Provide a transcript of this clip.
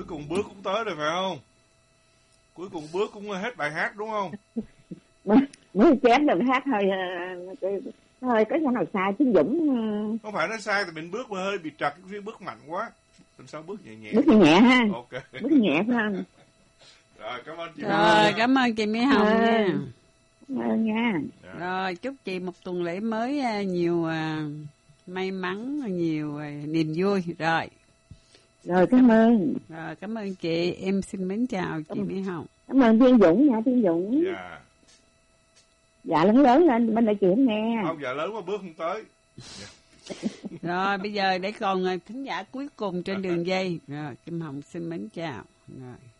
Cuối cùng bước cũng tới rồi phải không? Cuối cùng bước cũng hết bài hát đúng không? Mới chém được hát thôi. Thôi có chỗ nào sai chứ Dũng. Không phải nó sai thì mình bước mà hơi bị trật, cái bước mạnh quá. Mình sao bước nhẹ nhẹ. Bước nhẹ ha. Ok. Bước nhẹ phải không? Rồi cảm ơn chị. Rồi cảm ơn chị Mỹ Hồng nha. Cảm ơn nha. Rồi chúc chị một tuần lễ mới nhiều may mắn, nhiều niềm vui. Rồi cảm ơn. Rồi cảm ơn chị. Em xin mến chào chị Mỹ Hồng. Cảm ơn Thiên Dũng nha, Thiên Dũng. Dạ. Dạ lớn lên bên đây chị không nghe. Không, dạ lớn quá bước không tới. Rồi bây giờ để còn thính giả cuối cùng trên đường dây. Rồi Kim Hồng xin mến chào. Rồi.